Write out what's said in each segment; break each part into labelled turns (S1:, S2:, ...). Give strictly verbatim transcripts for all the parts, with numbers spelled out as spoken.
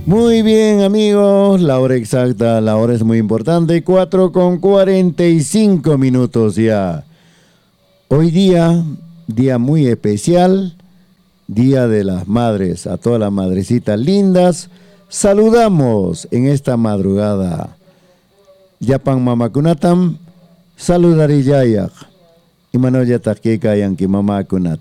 S1: Muy bien, amigos, la hora exacta, la hora es muy importante, cuatro con cuarenta y cinco minutos ya. Hoy día, día muy especial, Día de las Madres, a todas las madrecitas lindas, saludamos en esta madrugada. Yapan mamakunatam, saludarillayak, imanoya taqueca yanki mamakunat.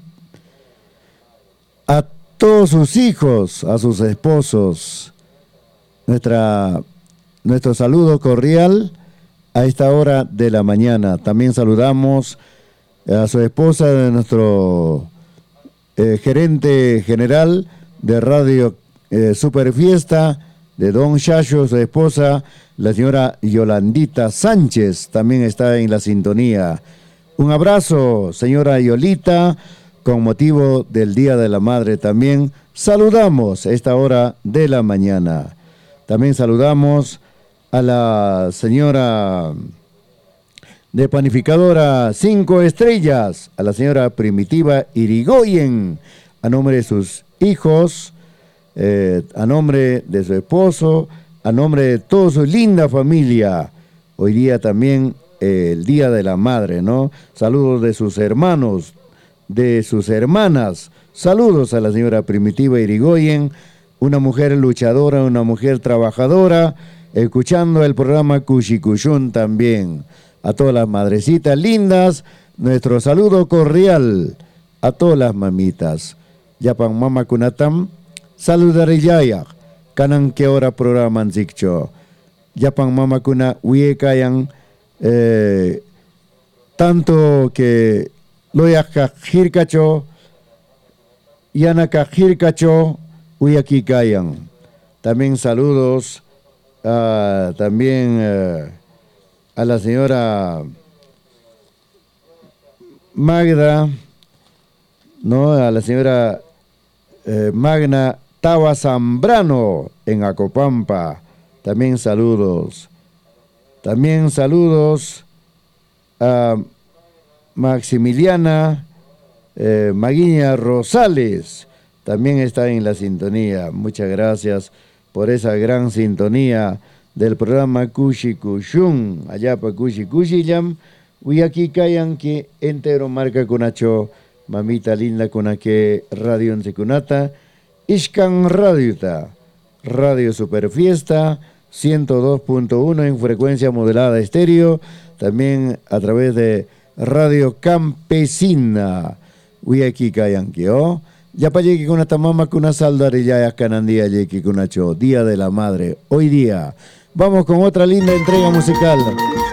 S1: A todos sus hijos, a sus esposos, nuestra, nuestro saludo cordial a esta hora de la mañana. También saludamos a su esposa, de nuestro eh, gerente general de Radio eh, Super Fiesta, de Don Chacho, su esposa, la señora Yolandita Sánchez, también está en la sintonía. Un abrazo, señora Yolita, con motivo del Día de la Madre también. Saludamos a esta hora de la mañana. También saludamos a la señora de Panificadora Cinco Estrellas, a la señora Primitiva Irigoyen, a nombre de sus hijos, eh, a nombre de su esposo, a nombre de toda su linda familia. Hoy día también eh, el Día de la Madre, ¿no? Saludos de sus hermanos, de sus hermanas. Saludos a la señora Primitiva Irigoyen, una mujer luchadora, una mujer trabajadora, escuchando el programa Cushikushun también. A todas las madrecitas lindas, nuestro saludo cordial a todas las mamitas. Yapan mama kunatam, saludarillayak, kanan que hora programan zikcho. Yapan mama kuna uiekayan, eh, tanto que loyaka hirkacho, yanaka hirkacho, uyaki kayan. También saludos, uh, también... Uh, a la señora Magda, ¿no? A la señora eh, Magna Taba Zambrano en Acopampa, también saludos. También saludos a Maximiliana eh, Maguiña Rosales, también está en la sintonía. Muchas gracias por esa gran sintonía del programa Cushikushun, allá pa Cushikushillam, y aquí cayan que entero marca cunacho, mamita linda que radio en secunata, Ishkan Radiota, Radio Super Fiesta, ciento dos punto uno en frecuencia modulada estéreo, también a través de Radio Campesina, y aquí cayan que, oh, ya pa llegue con esta mamá con una saldarilla ya canandía llegue cunacho, Día de la Madre, hoy día. Vamos con otra linda entrega musical.